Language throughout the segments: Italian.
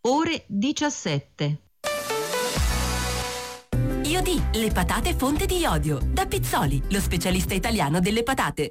ore 17. Iodi, le patate fonte di iodio. Da Pizzoli, lo specialista italiano delle patate.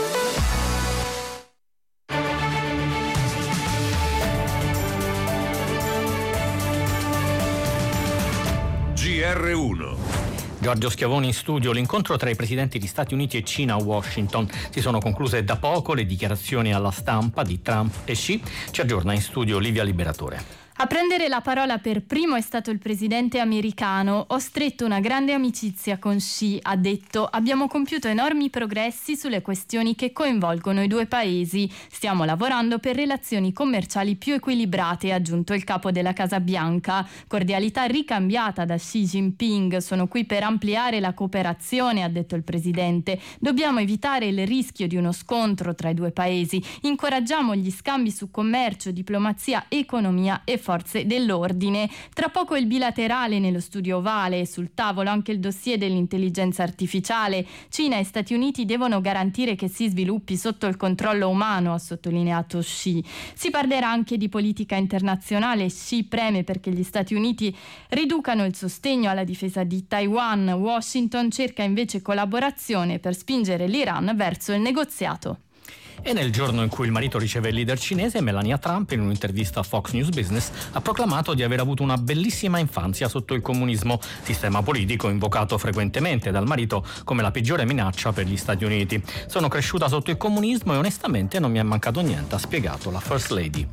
GR1. Giorgio Schiavoni in studio. L'incontro tra i presidenti di Stati Uniti e Cina a Washington. Si sono concluse da poco le dichiarazioni alla stampa di Trump e Xi. Ci aggiorna in studio Livia Liberatore. A prendere la parola per primo è stato il presidente americano. Ho stretto una grande amicizia con Xi, ha detto. Abbiamo compiuto enormi progressi sulle questioni che coinvolgono i due paesi. Stiamo lavorando per relazioni commerciali più equilibrate, ha aggiunto il capo della Casa Bianca. Cordialità ricambiata da Xi Jinping. Sono qui per ampliare la cooperazione, ha detto il presidente. Dobbiamo evitare il rischio di uno scontro tra i due paesi. Incoraggiamo gli scambi su commercio, diplomazia, economia e forze dell'ordine. Tra poco il bilaterale nello studio ovale, sul tavolo anche il dossier dell'intelligenza artificiale. Cina e Stati Uniti devono garantire che si sviluppi sotto il controllo umano, ha sottolineato Xi. Si parlerà anche di politica internazionale. Xi preme perché gli Stati Uniti riducano il sostegno alla difesa di Taiwan. Washington cerca invece collaborazione per spingere l'Iran verso il negoziato. E nel giorno in cui il marito riceve il leader cinese, Melania Trump, in un'intervista a Fox News Business, ha proclamato di aver avuto una bellissima infanzia sotto il comunismo, sistema politico invocato frequentemente dal marito come la peggiore minaccia per gli Stati Uniti. Sono cresciuta sotto il comunismo e onestamente non mi è mancato niente, ha spiegato la First Lady.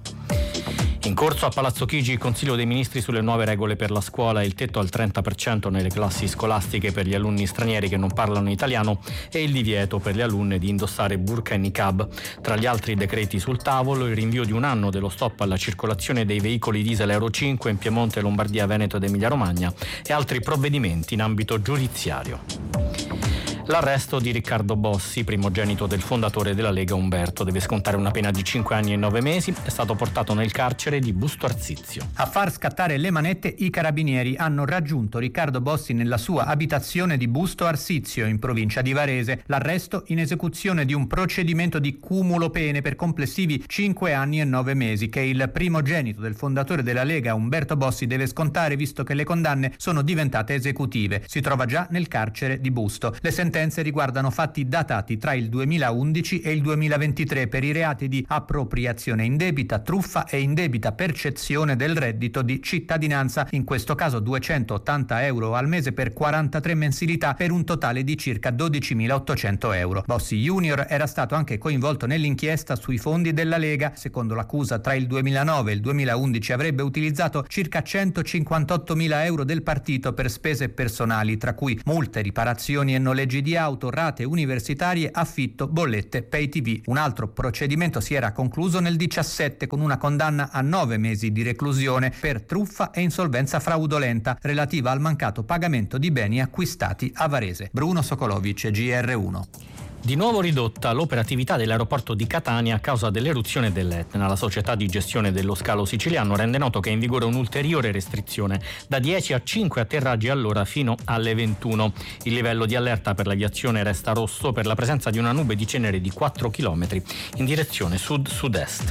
In corso a Palazzo Chigi il Consiglio dei Ministri sulle nuove regole per la scuola, il tetto al 30% nelle classi scolastiche per gli alunni stranieri che non parlano italiano e il divieto per le alunne di indossare burqa e niqab. Tra gli altri decreti sul tavolo, il rinvio di un anno dello stop alla circolazione dei veicoli diesel Euro 5 in Piemonte, Lombardia, Veneto ed Emilia Romagna e altri provvedimenti in ambito giudiziario. L'arresto di Riccardo Bossi, primogenito del fondatore della Lega Umberto, deve scontare una pena di 5 anni e 9 mesi, è stato portato nel carcere di Busto Arsizio. A far scattare le manette i carabinieri hanno raggiunto Riccardo Bossi nella sua abitazione di Busto Arsizio in provincia di Varese. L'arresto in esecuzione di un procedimento di cumulo pene per complessivi 5 anni e 9 mesi che il primogenito del fondatore della Lega Umberto Bossi deve scontare visto che le condanne sono diventate esecutive. Si trova già nel carcere di Busto. Le sentenze riguardano fatti datati tra il 2011 e il 2023 per i reati di appropriazione indebita, truffa e indebita percezione del reddito di cittadinanza, in questo caso 280 euro al mese per 43 mensilità per un totale di circa 12.800 euro. Bossi Junior era stato anche coinvolto nell'inchiesta sui fondi della Lega. Secondo l'accusa, tra il 2009 e il 2011 avrebbe utilizzato circa 158.000 euro del partito per spese personali, tra cui multe, riparazioni e noleggi di auto, rate universitarie, affitto, bollette, pay TV. Un altro procedimento si era concluso nel 2017 con una condanna a 9 mesi di reclusione per truffa e insolvenza fraudolenta relativa al mancato pagamento di beni acquistati a Varese. Bruno Sokolovic, GR1. Di nuovo ridotta l'operatività dell'aeroporto di Catania a causa dell'eruzione dell'Etna. La società di gestione dello scalo siciliano rende noto che è in vigore un'ulteriore restrizione da 10 a 5 atterraggi all'ora fino alle 21. Il livello di allerta per l'aviazione resta rosso per la presenza di una nube di cenere di 4 km in direzione sud-sud-est.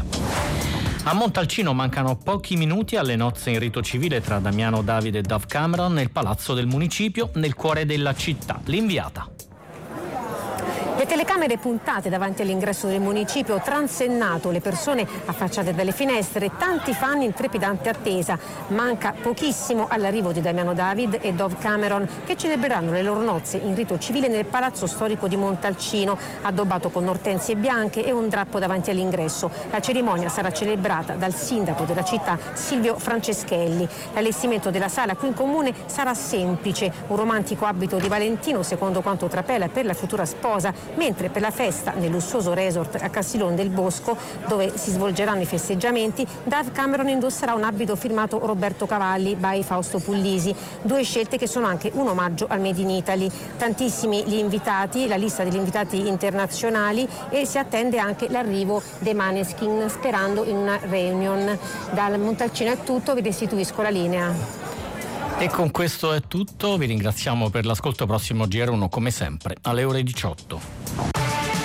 A Montalcino mancano pochi minuti alle nozze in rito civile tra Damiano Davide e Dove Cameron nel palazzo del municipio, nel cuore della città. L'inviata. Le telecamere puntate davanti all'ingresso del municipio, transennato, le persone affacciate dalle finestre, tanti fan in trepidante attesa. Manca pochissimo all'arrivo di Damiano David e Dove Cameron, che celebreranno le loro nozze in rito civile nel palazzo storico di Montalcino, addobbato con ortensie bianche e un drappo davanti all'ingresso. La cerimonia sarà celebrata dal sindaco della città, Silvio Franceschelli. L'allestimento della sala qui in comune sarà semplice, un romantico abito di Valentino, secondo quanto trapela per la futura sposa, mentre per la festa nel lussuoso resort a Castiglione del Bosco, dove si svolgeranno i festeggiamenti, Dove Cameron indosserà un abito firmato Roberto Cavalli by Fausto Puglisi, due scelte che sono anche un omaggio al Made in Italy. Tantissimi gli invitati, la lista degli invitati internazionali, e si attende anche l'arrivo dei Maneskin, sperando in una reunion. Dal Montalcino è tutto, vi restituisco la linea. E con questo è tutto, vi ringraziamo per l'ascolto. Prossimo GR1 come sempre alle ore 18.